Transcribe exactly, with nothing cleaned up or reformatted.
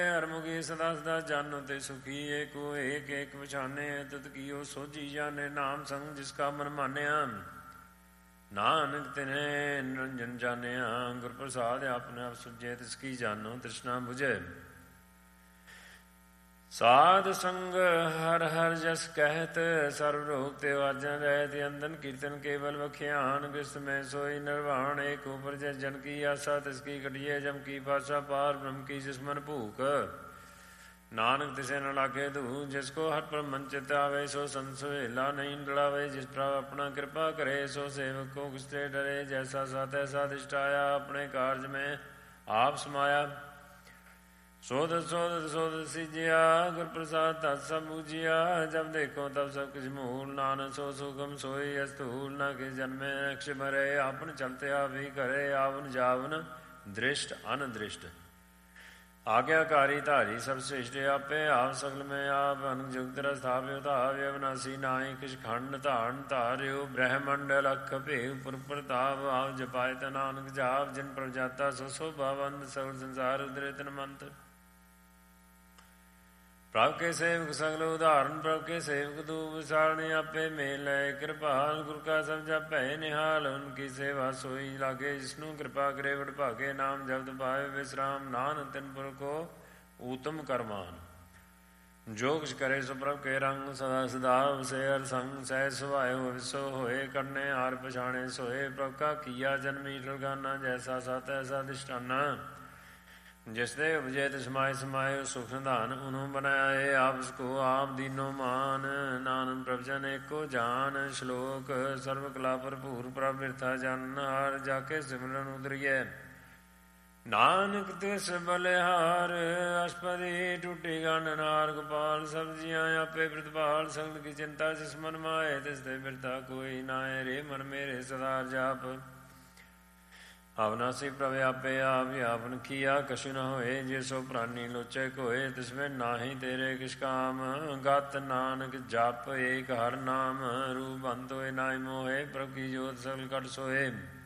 ਹਰਮੁਖੀ ਸਦਾ ਸਦਾ ਜਾਨੋ ਤੇ ਸੁਖੀ ਏਕੋ ਏਕ ਏਕ ਪਛਾਨੇ ਤਤ ਕੀਓ ਸੋਝੀ ਜਾਣੇ ਨਾਮ ਸੰਗ ਜਿਸ ਕਾ ਮਨ ਮਾਨਿਆ ਨਾਨਕ ਤਿਨੇ ਨਿਰੰਜਨ ਜਾਣਿਆ ਗੁਰ ਪ੍ਰਸਾਦ ਆਪਣੇ ਆਪ ਸੁਝੇ ਤਿਸ ਕੀ ਜਾਨੋ ਤ੍ਰਿਸ਼ਨਾ ਬੁਝੇ ਸਾਧ ਸੰਗ ਹਰ ਹਰ ਜਸ ਕਹਿਤ ਸਰਬ ਰੋਗ ਤੇ ਵਾਜਨ ਰਹਿਤ ਅੰਦਨ ਕੀਰਤਨ ਕੇਵਲ ਵਖਿਆਨ ਕਿਸ ਮੈਂ ਸੋਈ ਨਿਰਵਾਣ ਏਕ ਉਪਰ ਜਨ ਕੀ ਆਸਾ ਤਿਸ ਕੀ ਕਟਿਏ ਜਮ ਕੀ ਪਾਸਾ ਪਾਰ ਬ੍ਰਹਮ ਕੀ ਜਿਸਮਨ ਭੂਖ ਨਾਨਕ ਤਿਸੇ ਨ ਲਾਗੇ ਧੂ ਜਿਸ ਕੋ ਹਰ ਪਰ ਮਨ ਚਿਤ ਆਵੇ ਸੋ ਸੰਤ ਸੁਹੇਲਾ ਨਹੀਂ ਡਲਾਵੇ ਜਿਸ ਪ੍ਰਭ ਆਪਣਾ ਕਿਰਪਾ ਕਰੇ ਸੋ ਸੇਵਕ ਕੋ ਕਿਸਤੇ ਡਰੇ ਜੈਸਾ ਸਤ ਐਸਾ ਦਿਸ਼ਟ ਆਇਆ ਆਪਣੇ ਕਾਰਜ ਮੈਂ ਆਪ ਸਮਾਇਆ ਸੋਧ ਸੋਧ ਸੋਧ ਸਿਜਿਆ ਗੁਰ ਪ੍ਰਸਾਦ ਤਤ ਸਭ ਬੂਝਿਆ ਜਬ ਦੇਖੋ ਤਬ ਸਭ ਕਿਛ ਮੂਲ ਨਾਨਕ ਸੋ ਸੁਖਮ ਸੋਈ ਅਸਤੂਲ ਨਾ ਕਿ ਜਨਮੇ ਅਕਸ਼ ਮਰੇ ਆਪਨ ਚਲਤੇ ਆਪ ਹੀ ਕਰੇ ਆਵਨ ਜਾਵਨ ਦ੍ਰਿਸ਼ਟ ਅਨਦ੍ਰਿਸ਼ਟ ਆਗਿਆਕਾਰੀ ਧਾਰੀ ਸਭ ਸ੍ਰਿਸ਼ਟ ਆਪੇ ਆਪ ਸਗਲ ਮੈਂ ਆਪ ਅਨੁ ਜੁਗਤ ਰਸ ਥਾਪਿਓ ਧਾਵਿ ਅਵਨਾਸੀ ਨਾਹੀ ਕਿਛ ਖੰਡ ਧਾਰਨ ਧਾਰਿਓ ਬ੍ਰਹਮੰਡ ਲਖ ਭੇਵ ਪੁਰ ਪ੍ਰਤਾਪ ਆਪ ਜਪਾਇ ਤ ਨਾਨਕ ਜਾਪ ਜਿਨ ਪ੍ਰਜਾਤਾ ਸੋ ਸੋਭਾਵੰਦ ਸਗਲ ਸੰਸਾਰ ਉਦਰੇ ਤਨ ਮੰਤ ਪ੍ਰਭ ਕੇ ਸੇਵਕ ਸਗਲ ਉਦਾਹਰਨ ਪ੍ਰਭ ਕੇ ਸੇਵਕ ਤੂ ਵਿਸਾਰਣੇ ਆਪੇ ਮੇਲ ਲੈ ਕਿਰਪਾਲ ਗੁਰ ਕਾ ਸਭ ਜਪੈ ਨਿਹਾਲ ਉਨਕੀ ਸੇਵਾ ਸੋਈ ਲਾਗੇ ਜਿਸਨੂੰ ਕਿਰਪਾ ਕਰੇ ਵਡ ਭਾਗੇ ਨਾਮ ਜਪਤ ਪਾਏ ਵਿਸਰਾਮ ਨਾਨਕ ਤਿਨ ਪੁਰ ਕੋ ਊਤਮ ਕਰਮਾਨ ਜੋ ਕੁਛ ਕਰੇ ਸੋ ਪ੍ਰਭ ਕੇ ਰੰਗ ਸਦਾ ਸਦਾ ਵਸੇ ਹਰ ਸੰਗ ਸਹਿ ਸੁਭਾਏ ਹੋ ਵਿਸੋ ਹੋਏ ਕਰਨੇ ਹਾਰ ਪਛਾਣੇ ਸੋਏ ਪ੍ਰਭ ਕਾ ਕੀਆ ਜਨਮੀ ਲਗਾਨਾ ਜੈਸਾ ਸਤ ਐਸਾ ਦਿਸ਼ਟਾਨਾ ਜਿਸ ਦੇ ਉਪਜੇ ਤੇ ਸਮਾਏ ਸਮਾਏ ਸੁਖ ਨਿਧਾਨ ਉਹਨੂੰ ਬਣਾਏ ਆਪ ਕੋ ਆਪ ਦੀਨੋ ਮਾਨ ਨਾਨਕ ਪ੍ਰਭ ਜਨ ਏਕੋ ਜਾਨ ਸ਼ਲੋਕ ਸਰਵ ਕਲਾ ਭਰਪੂਰ ਪ੍ਰਭ ਬਿਰਥਾ ਜਨ ਹਾਰ ਜਾ ਕੇ ਸਿਮਰਨ ਉਦਰੀਏ ਨਾਨਕ ਤਿਸ ਬਲਿਹਾਰ ਅਸ਼ਪਦੀ ਟੁੱਟੀ ਗੰਢ ਨਾਰ ਗੋਪਾਲ ਸਬਜ਼ੀਆਂ ਆਪੇ ਪ੍ਰਤਪਾਲ ਸਗਲ ਕੀ ਚਿੰਤਾ ਜਿਸ ਮਨ ਮਾਏ ਤਿਸ ਤੇ ਬਿਰਥਾ ਕੋਈ ਨਾਏ ਰੇ ਮਨ ਮੇਰੇ ਸਦਾ ਜਾਪ ਅਵਨਾਸੀ ਪ੍ਰਭ ਆਪੇ ਆਪ ਆਪਨ ਕੀਆ ਕਛੁ ਨ ਹੋਏ ਜੇ ਸੋ ਪ੍ਰਾਨੀ ਲੋਚੇ ਕੋਏ ਤਿਸਮੇ ਨਾਹੀ ਤੇਰੇ ਕਿਛ ਕਾਮ ਗਤ ਨਾਨਕ ਜਪ ਏਕ ਹਰ ਨਾਮ ਰੂਪ ਅੰਤ ਹੋਏ ਨਾਇ ਮੋਹੇ ਪ੍ਰਭ ਕੀ ਜੋਤ ਸਗਲ ਕਟ ਸੋਏ